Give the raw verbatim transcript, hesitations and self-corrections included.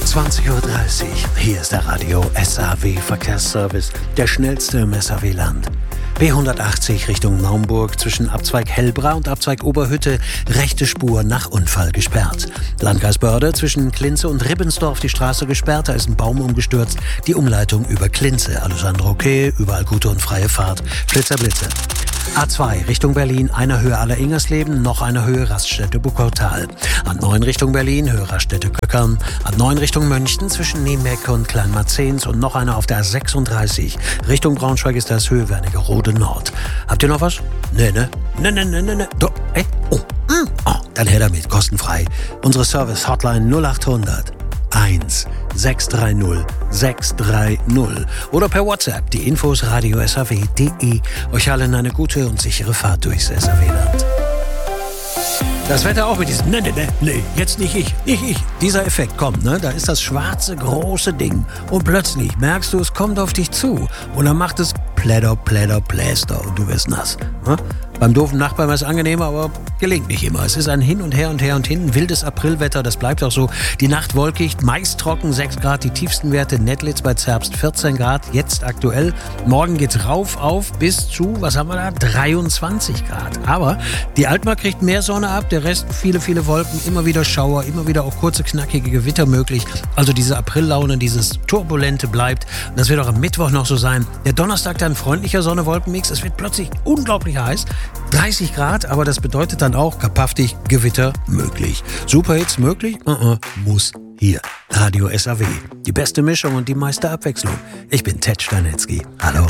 zwanzig Uhr dreißig. Hier ist der Radio S A W Verkehrsservice, der schnellste im S A W-Land. B hundertachtzig Richtung Naumburg zwischen Abzweig Hellbra und Abzweig Oberhütte, rechte Spur nach Unfall gesperrt. Landkreis Börde zwischen Klinze und Ribbensdorf die Straße gesperrt, da ist ein Baum umgestürzt, die Umleitung über Klinze. Alles andere okay, überall gute und freie Fahrt. Flitzer Blitze. A zwei Richtung Berlin, einer Höhe aller Ingersleben, noch eine Höhe Raststätte Buckautal. A neun Richtung Berlin, Höhe Raststätte Köckern. A neun Richtung München zwischen Niemecke und Kleinmarzens und noch eine auf der A sechsunddreißig. Richtung Braunschweig ist das Höhe Wernigerode Nord. Habt ihr noch was? Nee, ne? Ne, ne, ne, ne, ne. Do, ey, oh, mm, oh, dann her damit, kostenfrei. Unsere Service-Hotline null achthundert eins sechs drei null sechs drei null oder per WhatsApp die Infos radio s a w punkt d e. Euch allen eine gute und sichere Fahrt durchs S A W-Land. Das Wetter auch mit diesem, ne, ne, ne, ne, jetzt nicht ich, nicht ich. Dieser Effekt kommt, ne, da ist das schwarze, große Ding und plötzlich merkst du, es kommt auf dich zu und dann macht es Plätter, Plätter, Pläster und du wirst nass. Ne? Beim doofen Nachbarn war es angenehmer, aber gelingt nicht immer. Es ist ein Hin und Her und Her und Hin. Wildes Aprilwetter, das bleibt auch so. Die Nacht wolkig, meist trocken, sechs Grad, die tiefsten Werte. Nettlitz bei Zerbst vierzehn Grad, jetzt aktuell. Morgen geht's rauf auf bis zu, was haben wir da, dreiundzwanzig Grad. Aber die Altmark kriegt mehr Sonne ab, der Rest viele, viele Wolken, immer wieder Schauer, immer wieder auch kurze, knackige Gewitter möglich. Also diese Aprillaune, dieses Turbulente bleibt. Und das wird auch am Mittwoch noch so sein. Der Donnerstag dann freundlicher Sonne-Wolkenmix. Es wird plötzlich unglaublich heiß. dreißig Grad, aber das bedeutet dann auch kapaftig Gewitter möglich. Superhits möglich? Uh-uh, muss hier. Radio S A W. Die beste Mischung und die meiste Abwechslung. Ich bin Ted Stanitzky. Hallo.